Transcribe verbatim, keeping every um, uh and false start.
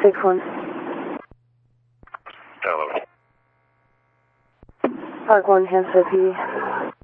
six one. Hello. Park one, Hampstead P D.